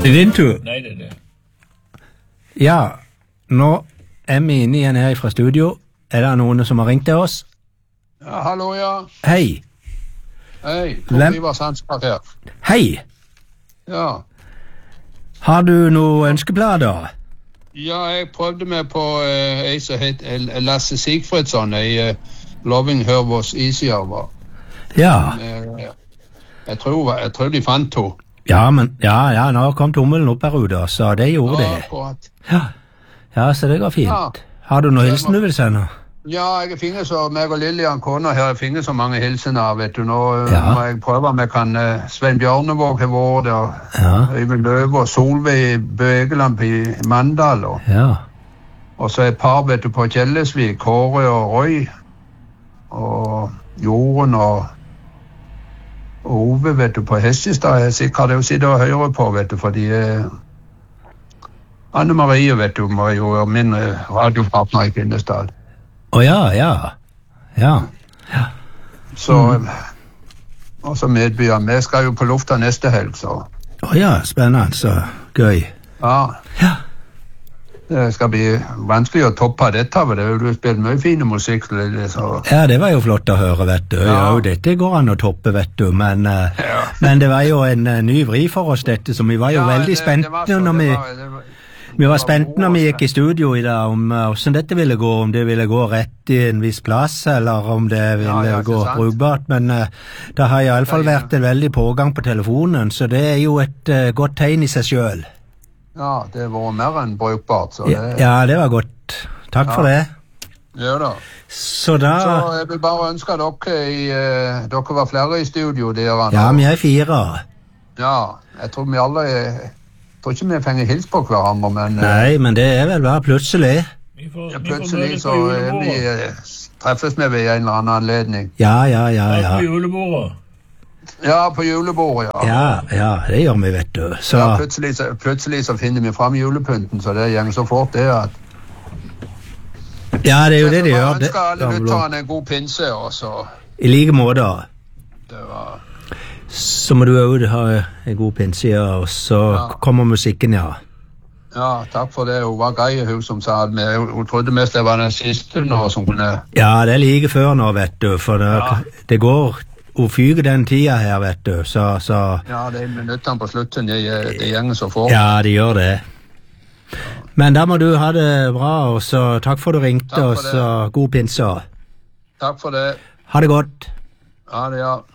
Det er din tur. Nei, det er det. Ja, nå er vi inne igjen her fra studio. Er det noen som har ringt til oss? Ja, hallo, ja. Hei. Hei, Tor Ivar Sandsmark her. Hei. Ja. Har du noe ønskeplader? Ja, jeg prøvde meg på ei som het Lasse Sigfridsson, Loving Her Was Easier. Ja. Jeg tror de fant to. Ja, men ja, nå kom tommelen opp her ute, så det gjorde det. Akkurat. Ja, så det går fint. Ja. Har du noe hilsen du vil sende? Ja, jeg finner så, meg og Lillian kona her, jeg finner så mange hilsener, vet du. Nå må jeg prøve om jeg kan, Svein Bjørnevåg har vært der, Øyvind Løve og Solveig Bøgeland i Mandal, og så et par, vet du, på Kjellesvik, Kåre og Røy, og Jorunn og Ove, vet du, på Hestestad. Jeg kan jo sitte og høre på, vet du, fordi Anne Marie, vet du, må jo min radiopartner i Kvinnestad. Ja. Så, og så medbyr vi. Jeg skal jo på lufta neste helg, så. Spennende, så gøy. Ja. Det skal bli vanskelig å toppe dette, for det har jo spilt mye fine musikk. Så. Ja, det var jo flott å høre, vet du. Ja, dette går an å toppe, vet du, men det var jo en ny vri for oss dette, så vi var jo veldig spente når vi var spente når vi gikk i studio i dag om hvordan dette ville gå, om det ville gå rett i en viss plass, eller om det ville gå brukbart, men det har i alle fall vært en veldig pågang på telefonen, så det er jo et godt tegn i seg selv. Ja, det var mer enn brukbart. Så det... Ja, det var godt. Takk for det. Ja da. Så jeg vil bare ønske dere dere var flere i studio der. Ja, vi er 4. Ja, jeg tror vi alle jeg tror ikke vi fenger hils på hverandre, men... Nei, men det er vel bare plutselig. Plutselig så vi treffes vi ved en eller annen anledning. Ja. På julebordet. Ja, på julebordet, Ja, det gjør vi, vet du. Så... Ja, plutselig så finner vi frem julepynten, så det gjør så fort det at... Ja, det er jo det de gjør. Jeg ønsker alle lytterne en god pinse, og så... I like måte. Det var... Så må du også ha en god pinse, og så kommer musikken, Ja, takk for det. Hun var grei, hun som sa at hun trodde mest det var den siste nå som kunne... Ja, det er like før nå, vet du, for det går... Hun fyger den tida her, vet du, så... Ja, det er minuttene på slutten, det gjenger så fort. Ja, det gjør det. Men da må du ha det bra, og så takk for du ringte, og så god pinse. Takk for det. Ha det godt. Ha det, ja.